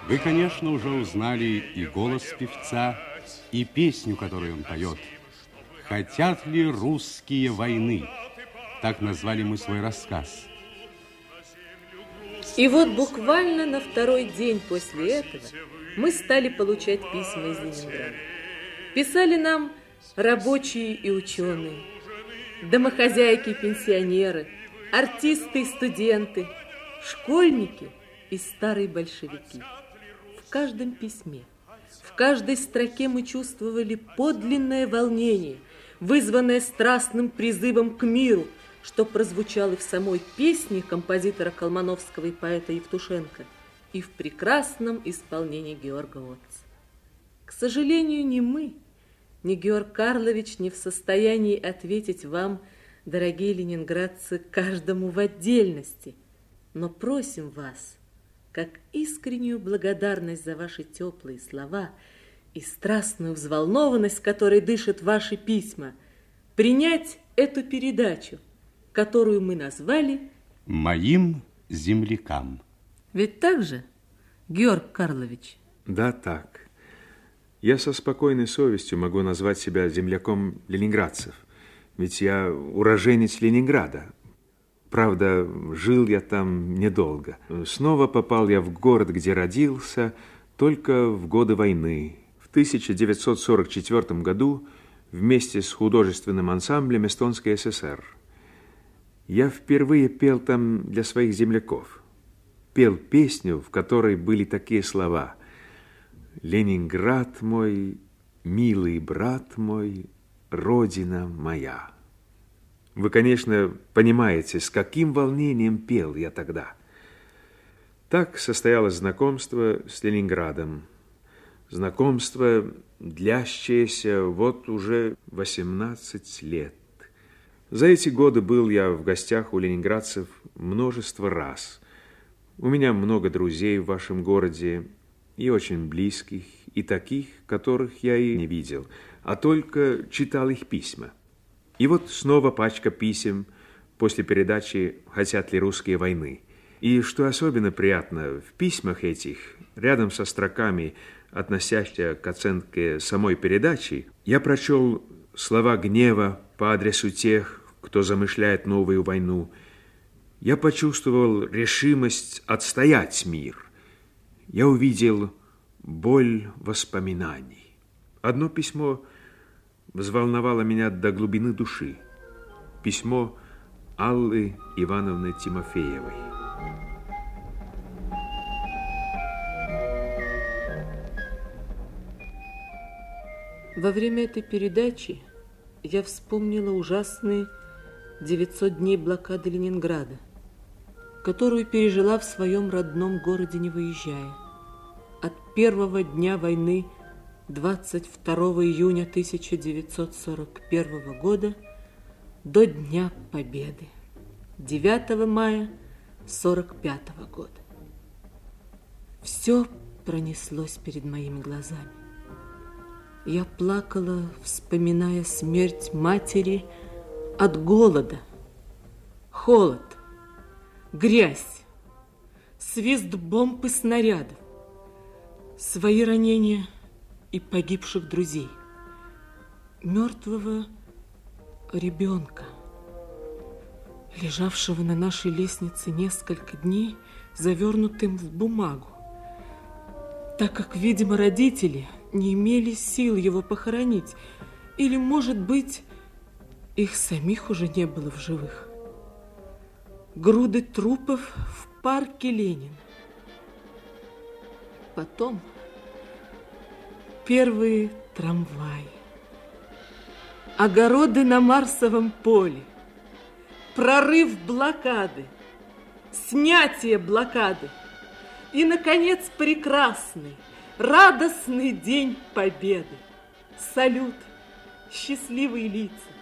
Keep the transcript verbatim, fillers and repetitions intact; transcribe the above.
Вы, конечно, уже узнали и голос певца, и песню, которую он поет. «Хотят ли русские войны?» Так назвали мы свой рассказ. И вот буквально на второй день после этого мы стали получать письма из Ленинграда. Писали нам рабочие и ученые, домохозяйки и пенсионеры, артисты и студенты, школьники и старые большевики. В каждом письме, в каждой строке мы чувствовали подлинное волнение, вызванное страстным призывом к миру, что прозвучало в самой песне композитора Колмановского и поэта Евтушенко, и в прекрасном исполнении Георга Отца. К сожалению, ни мы, ни Георг Карлович не в состоянии ответить вам, дорогие ленинградцы, каждому в отдельности, но просим вас, как искреннюю благодарность за ваши теплые слова и страстную взволнованность, которой дышат ваши письма, принять эту передачу, которую мы назвали «Моим землякам». Ведь так же, Георг Карлович? Да, так. Я со спокойной совестью могу назвать себя земляком ленинградцев, ведь я уроженец Ленинграда. Правда, жил я там недолго. Снова попал я в город, где родился, только в годы войны. В тысяча девятьсот сорок четвёртом году вместе с художественным ансамблем Эстонской ССР. Я впервые пел там для своих земляков. Пел песню, в которой были такие слова: «Ленинград мой, милый брат мой, родина моя». Вы, конечно, понимаете, с каким волнением пел я тогда. Так состоялось знакомство с Ленинградом. Знакомство, длящееся вот уже восемнадцать лет. За эти годы был я в гостях у ленинградцев множество раз. У меня много друзей в вашем городе, и очень близких, и таких, которых я и не видел, а только читал их письма. И вот снова пачка писем после передачи «Хотят ли русские войны?». И что особенно приятно, в письмах этих, рядом со строками, относящимися к оценке самой передачи, я прочел слова гнева по адресу тех, кто замышляет новую войну. Я почувствовал решимость отстоять мир. Я увидел боль воспоминаний. Одно письмо взволновало меня до глубины души. Письмо Аллы Ивановны Тимофеевой. Во время этой передачи я вспомнила ужасные девятьсот дней блокады Ленинграда, которую пережила в своем родном городе, не выезжая. От первого дня войны, двадцать второго июня тысяча девятьсот сорок первого года, до Дня Победы, девятого мая сорок пятого года. Все пронеслось перед моими глазами. Я плакала, вспоминая смерть матери от голода, холод, грязь, свист бомб и снарядов, свои ранения и погибших друзей, мертвого ребенка, лежавшего на нашей лестнице несколько дней, завернутым в бумагу, так как, видимо, родители не имели сил его похоронить, или, может быть, их самих уже не было в живых. Груды трупов в парке Ленина. Потом первые трамваи, огороды на Марсовом поле, прорыв блокады, снятие блокады и, наконец, прекрасный, радостный День Победы, салют, счастливые лица,